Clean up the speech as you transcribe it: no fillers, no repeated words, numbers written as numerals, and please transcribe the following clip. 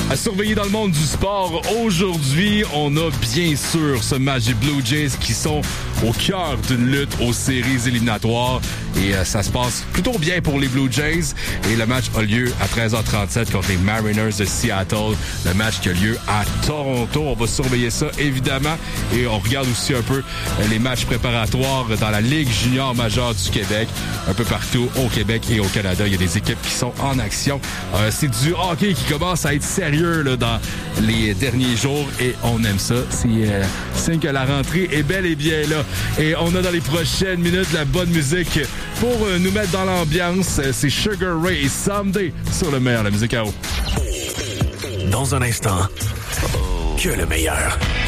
À surveiller dans le monde du sport, aujourd'hui, on a bien sûr ce match des Blue Jays qui sont au cœur d'une lutte aux séries éliminatoires. Et ça se passe plutôt bien pour les Blue Jays. Et le match a lieu à 13h37 contre les Mariners de Seattle. Le match qui a lieu à Toronto. On va surveiller ça, évidemment. Et on regarde aussi un peu les matchs préparatoires dans la Ligue junior majeure du Québec. Un peu partout au Québec et au Canada, il y a des équipes qui sont en action. C'est du hockey qui commence à être sérieux là, dans les derniers jours. Et on aime ça. C'est signe que la rentrée est bel et bien là. Et on a dans les prochaines minutes la bonne musique pour nous mettre dans l'ambiance. C'est Sugar Ray et Someday sur le meilleur, la musique à eau. Dans un instant, que le meilleur.